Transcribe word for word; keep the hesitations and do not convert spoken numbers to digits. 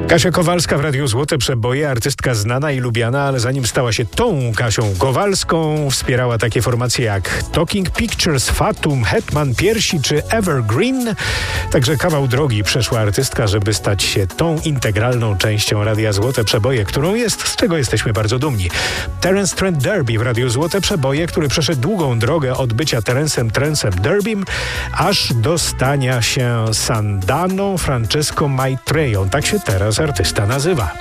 Kasia Kowalska w Radiu Złote Przeboje, artystka znana i lubiana, ale zanim stała się tą Kasią Kowalską, wspierała takie formacje jak Talking Pictures, Fatum, Hetman Piersi czy Evergreen. Także kawał drogi przeszła artystka, żeby stać się tą integralną częścią Radia Złote Przeboje, którą jest, z czego jesteśmy bardzo dumni. Terence Trent D'Arby w Radiu Złote Przeboje, który przeszedł długą drogę od bycia Terencem Trencem D'Arbym, aż do stania się Sandaną Francesco Maitreją. Tak się teraz artysta nazywa.